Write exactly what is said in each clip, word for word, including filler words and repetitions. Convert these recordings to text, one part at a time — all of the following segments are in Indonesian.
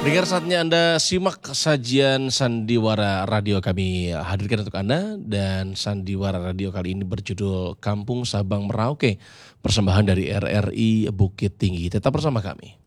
Dengar saatnya Anda simak sajian Sandiwara Radio kami hadirkan untuk Anda. Dan Sandiwara Radio kali ini berjudul Kampung Sabang Merauke, persembahan dari R R I Bukit Tinggi. Tetap bersama kami.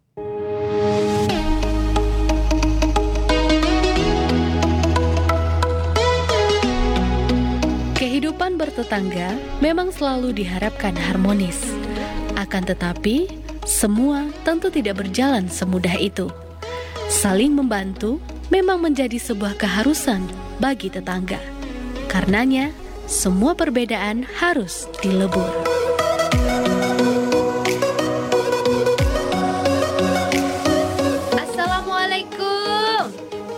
Kehidupan bertetangga memang selalu diharapkan harmonis. Akan tetapi, semua tentu tidak berjalan semudah itu. Saling membantu memang menjadi sebuah keharusan bagi tetangga. Karenanya, semua perbedaan harus dilebur. Assalamualaikum.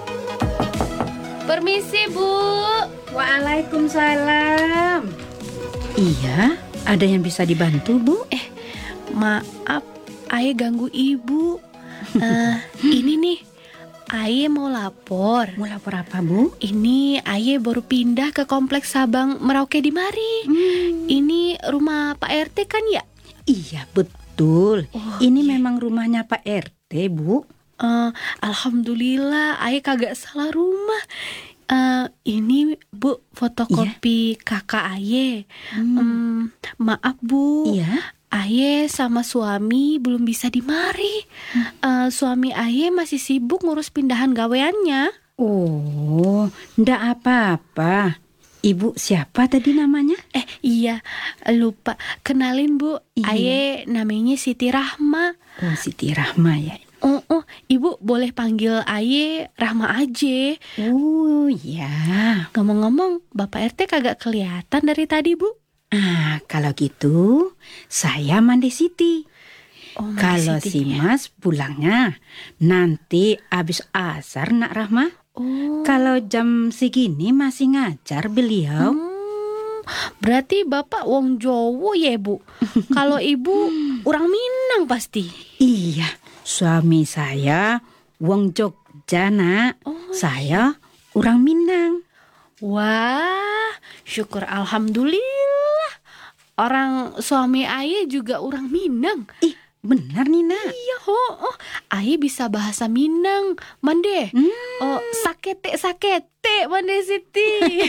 Permisi, Bu. Waalaikumsalam. Iya, ada yang bisa dibantu, Bu? Eh, maaf, Aye ganggu Ibu. Uh, ini nih, Aye mau lapor. Mau lapor apa, Bu? Ini Aye baru pindah ke kompleks Sabang Merauke di mari. Hmm. Ini rumah Pak R T kan ya? Iya, betul. Oh, ini iya. memang rumahnya Pak R T, Bu. Uh, Alhamdulillah, Aye kagak salah rumah. Uh, ini Bu, fotokopi iya. kakak Aye. Hmm. Um, maaf Bu. Iya. Aye sama suami belum bisa di mari. Hmm. Uh, suami Aye masih sibuk ngurus pindahan gaweannya. Oh, ndak apa-apa. Ibu siapa tadi namanya? Eh iya, lupa. Kenalin Bu, iya. Aye namanya Siti Rahma. Oh, Siti Rahma ya. Oh, oh, Ibu boleh panggil Aye Rahma aja. Oh iya. Ngomong-ngomong, Bapak R T kagak kelihatan dari tadi, Bu. Ah, kalau gitu saya Mandi Siti. Oh, Mandi kalau Siti, si ya. Mas pulangnya nanti abis asar, Nak Rahma. Oh. Kalau jam segini masih ngajar beliau. Hmm, berarti Bapak wong Jowo ya, Bu. Kalau Ibu orang Minang pasti. Iya, suami saya wong Jogja, Nak. Oh, saya orang Minang. Wah, syukur alhamdulillah. Orang suami Aye juga orang Minang. Ih, benar nih, Nak. Iya, oh, oh. Aye bisa bahasa Minang, Mande. Hmm. Oh, sakete sakete, Mande Siti.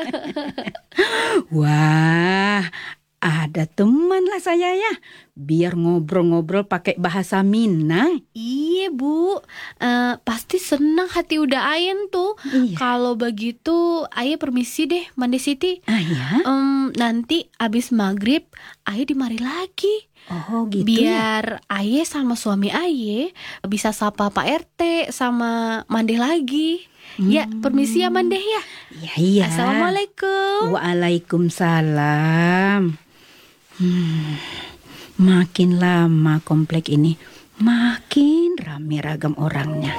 Wah, ada teman lah saya ya. Biar ngobrol-ngobrol pakai bahasa Minang. Iya, Bu. Uh, pasti senang hati udah Ayen tuh. Iya. Kalau begitu, Aye permisi deh, Mande Siti. Ah ya? Um, nanti abis maghrib, Aye dimari lagi. Oh gitu. Biar Aye sama suami Aye bisa sapa Pak R T sama Mandeh lagi. Hmm. Ya, permisi ya Mandeh ya. Iya, iya. Assalamualaikum. Waalaikumsalam. Hmm, makin lama komplek ini makin ramai ragam orangnya.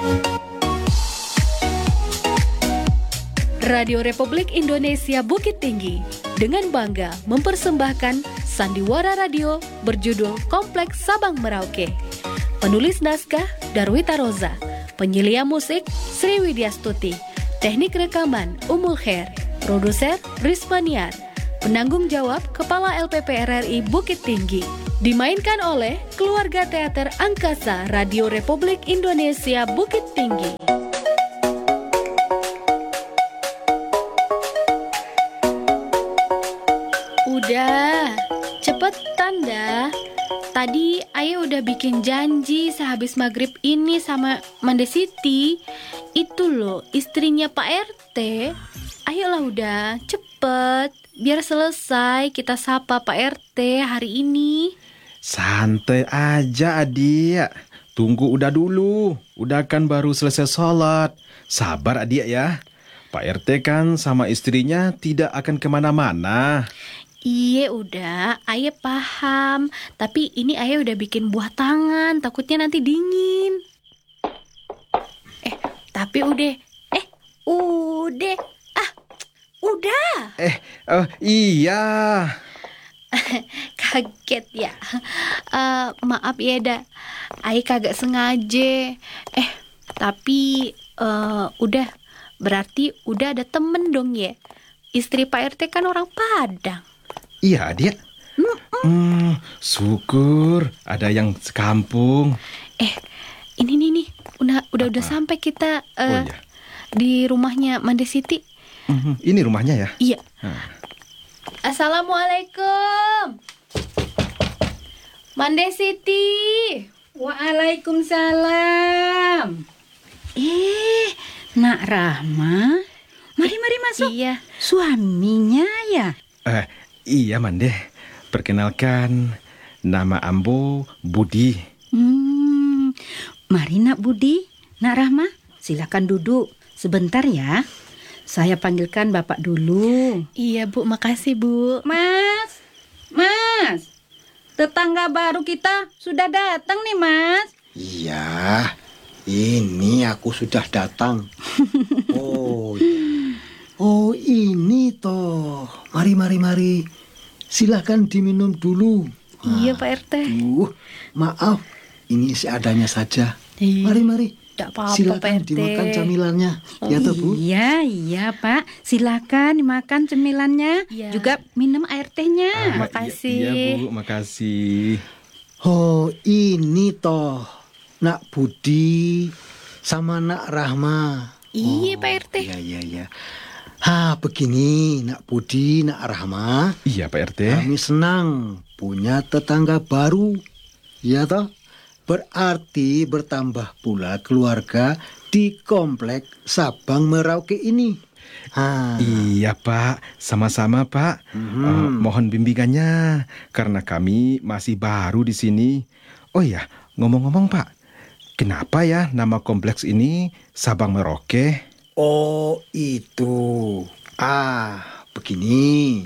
Radio Republik Indonesia Bukit Tinggi dengan bangga mempersembahkan Sandiwara Radio berjudul Kompleks Sabang Merauke. Penulis naskah Darwita Roza, penyelia musik Sri Widyastuti, teknik rekaman Umul Khair, produser Rismaniar, penanggung jawab Kepala L P P R R I Bukit Tinggi. Dimainkan oleh Keluarga Teater Angkasa Radio Republik Indonesia Bukit Tinggi. Udah, cepetan dah. Tadi Aye udah bikin janji sehabis maghrib ini sama Mande Siti. Itu loh, istrinya Pak R T. Ayolah udah, cepet. Biar selesai kita sapa Pak R T hari ini. Santai aja adik. Tunggu udah dulu. Udah kan baru selesai sholat. Sabar adik ya. Pak R T kan sama istrinya tidak akan kemana-mana. Iya udah, Aye paham. Tapi ini Aye udah bikin buah tangan, takutnya nanti dingin. Eh, tapi udah. Eh, udah. Ah, udah. Eh, oh iya. Kaget ya. uh, Maaf ya dah, Aye kagak sengaja. Eh, tapi uh, udah. Berarti udah ada temen dong ya. Istri Pak R T kan orang Padang. Iya adik. Hmm, syukur ada yang sekampung. Eh, ini nih nih, udah udah udah Apa? sampai kita Oh eh, iya. di rumahnya Mande Siti. Mhm, ini rumahnya ya? Iya. Nah. Assalamualaikum. Mande Siti. Waalaikumsalam. Eh, Nak Rahma. Mari, mari masuk. Iya. Suaminya ya? Eh, iya Mande. Perkenalkan, nama Ambo Budi. Hmm, mari Nak Budi, Nak Rahma, silakan duduk sebentar ya. Saya panggilkan Bapak dulu. Iya Bu, makasih Bu. Mas, Mas, tetangga baru kita sudah datang nih Mas. Iya, ini aku sudah datang. Oh, iya. Oh ini toh. Mari, mari, mari. Silakan diminum dulu. Iya Pak R T. Aduh, maaf. Ini seadanya saja. Iya. Mari, mari. Tidak apa-apa Pak Silakan R T. dimakan camilannya. Ya toh, Bu? Iya, iya Pak. Silakan dimakan cemilannya, Iya. juga minum air tehnya. Ah, makasih. Iya, iya Bu, makasih. Oh, ini toh. Nak Budi sama Nak Rahma. Iya Oh, Pak R T. Iya, iya, iya. Ha, begini, Nak Budi, Nak Rahma. Iya Pak R T. Kami senang punya tetangga baru. Ya toh? Berarti bertambah pula keluarga di komplek Sabang Merauke ini. Ha. Iya Pak, sama-sama Pak. Mhm. Eh, mohon bimbingannya karena kami masih baru di sini. Oh ya, ngomong-ngomong Pak, kenapa ya nama kompleks ini Sabang Merauke? Oh, itu. Ah, begini.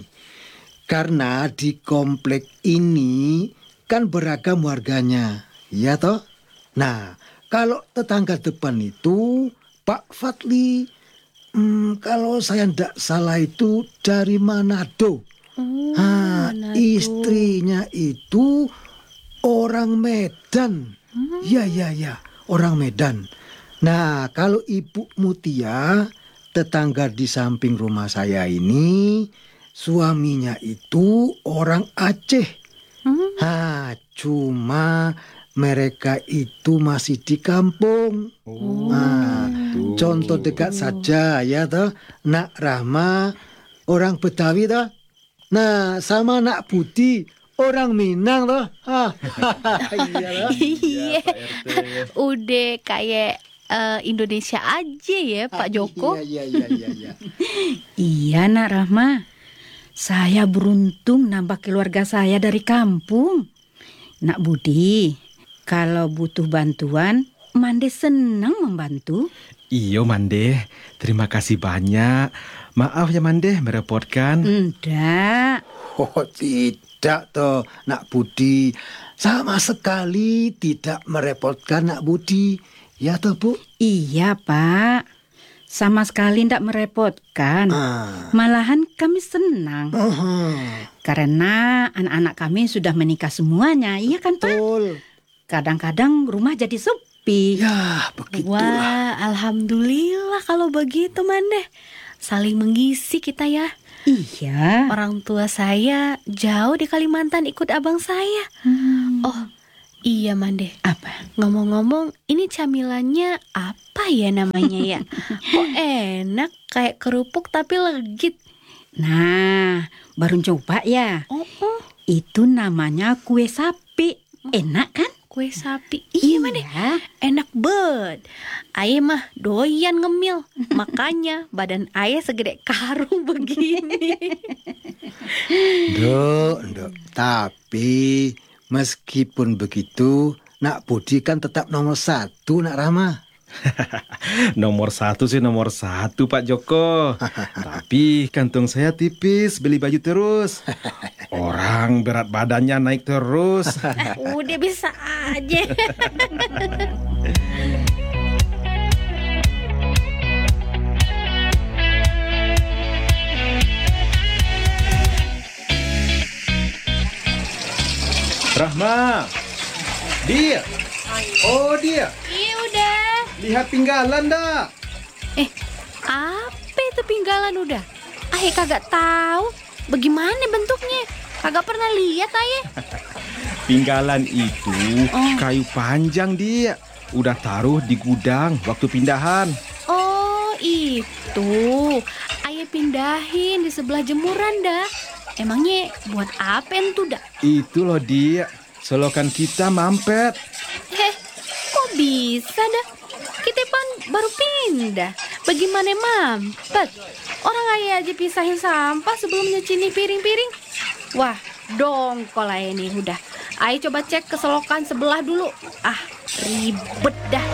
Karena di komplek ini kan beragam warganya. Ya toh? Nah, kalau tetangga depan itu Pak Fadli, hmm, kalau saya tidak salah itu dari Manado. Oh, Ah, Manado. istrinya itu orang Medan. Ya, ya, ya, orang Medan. Nah, kalau Ibu Mutia, tetangga di samping rumah saya ini, suaminya itu orang Aceh. Hmm. Ah, cuma mereka itu masih di kampung. Oh, Nah, gitu. contoh dekat saja ya toh, Nak Rahma orang Betawi toh. Nah, sama Nak Budi orang Minang toh. Ah, iya toh. Iya. Udah kayak eh, Indonesia aja ya Pak Joko. Iya, iya, iya, iya, iya. Iya Nak Rahma, saya beruntung nambah keluarga saya dari kampung. Nak Budi, kalau butuh bantuan, Mande senang membantu. Iyo Mande, terima kasih banyak. Maaf ya Mande merepotkan. Enggak. Oh, tidak toh, Nak Budi. Sama sekali tidak merepotkan Nak Budi. Ya toh, Bu? Iya Pak, sama sekali tidak merepotkan. Ah. Malahan kami senang Uhum. karena anak-anak kami sudah menikah semuanya. Iya kan Pak? Betul. Kadang-kadang rumah jadi sepi. Ya, begitulah. Wah, alhamdulillah kalau begitu Mande. Saling mengisi kita ya. Iya. Orang tua saya jauh di Kalimantan ikut abang saya. Hmm. Oh, iya Mande. Apa? Ngomong-ngomong, ini camilannya apa ya namanya ya? Kok enak kayak kerupuk tapi legit. Nah, baru coba ya. Oh, oh, Itu namanya kue sapi. Enak kan? kue sapi. Iya Mande. Iya. Enak banget. Ayah mah doyan ngemil. Makanya badan ayah segede karung begini. Nduk, nduk. Tapi meskipun begitu, Nak Budi kan tetap nomor satu, Nak Rahma. Nomor satu sih nomor satu Pak Joko. Tapi kantung saya tipis, beli baju terus. Orang berat badannya naik terus. Udah bisa aja. Rahma, dia. Oh dia, Iya udah. lihat pinggalan dah. Eh, apa itu pinggalan udah? Ayah kagak tahu. Bagaimana bentuknya? Kagak pernah lihat ayah. Pinggalan itu Oh. kayu panjang dia. udah taruh di gudang waktu pindahan. Oh itu, ayah pindahin di sebelah jemuran dah. Emangnya buat apa entu dah? Itu loh dia, selokan kita mampet. Heh, kok bisa dah? Kita pan baru pindah. Bagaimana mampet? Orang ayah aja pisahin sampah sebelum nyuci piring-piring. Wah, dongkol ayah nih udah. Ayah coba cek ke selokan sebelah dulu. Ah, ribet dah.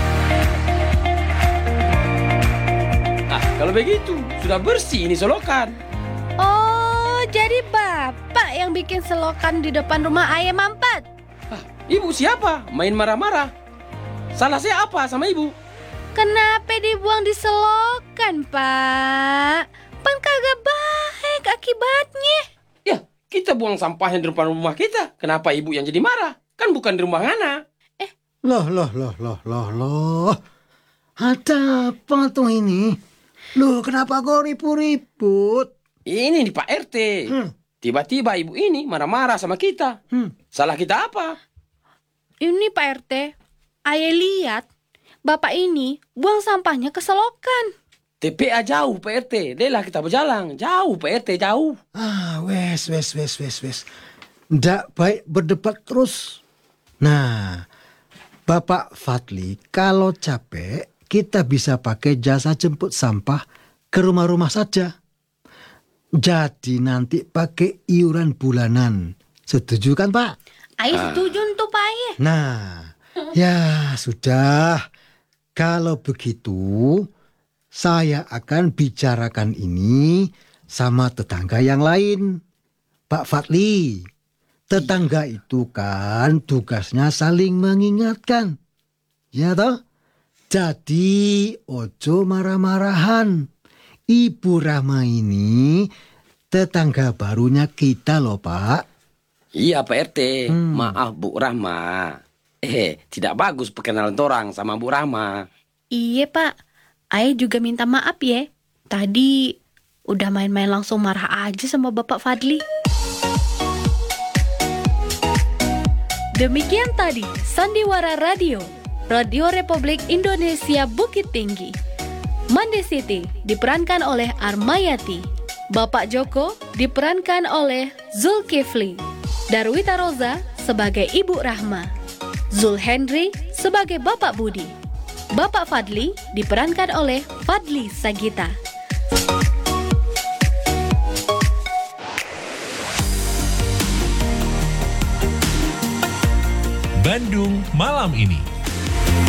Ah, kalau begitu sudah bersih ini selokan. Oh, jadi bapak yang bikin selokan di depan rumah ayah mampet? Ah, ibu siapa? Main marah-marah. Salah saya apa sama ibu? Kenapa dibuang di selokan, Pak? Pan kagak baik akibatnya. Ya, kita buang sampahnya di depan rumah kita. Kenapa ibu yang jadi marah? Kan bukan di rumah Ngana. Loh, loh, loh, loh, loh, loh. Ada apa tuh ini? Loh, kenapa kau ribut-ribut? Ini nih Pak R T. Hmm. Tiba-tiba ibu ini marah-marah sama kita. Hmm. Salah kita apa? Ini Pak R T, ayah lihat bapak ini buang sampahnya ke selokan. T P A jauh Pak R T. Delah kita berjalan. Jauh Pak R T, jauh. Ah, wes, wes, wes, wes, wes. Ndak baik berdebat terus. Nah, Bapak Fadli, kalau capek, kita bisa pakai jasa jemput sampah ke rumah-rumah saja. Jadi nanti pakai iuran bulanan. Setuju kan, Pak? Ayah setuju tuh Pak ayah. Nah, ya sudah. Kalau begitu, saya akan bicarakan ini sama tetangga yang lain. Pak Fadli, tetangga itu kan tugasnya saling mengingatkan. Ya toh? Jadi ojo marah-marahan. Ibu Rahma ini tetangga barunya kita loh, Pak. Iya Pak R T. Hmm. Maaf Bu Rahma. Eh, tidak bagus perkenalan orang sama Bu Rahma. Iya Pak, ayah juga minta maaf ya. Tadi udah main-main langsung marah aja sama Bapak Fadli. Demikian tadi Sandiwara Radio, Radio Republik Indonesia Bukit Tinggi. Mande Siti diperankan oleh Armayati. Bapak Joko diperankan oleh Zulkifli. Darwita Roza sebagai Ibu Rahma. Zul Henry sebagai Bapak Budi. Bapak Fadli diperankan oleh Fadli Sagita. Bandung Malam Ini.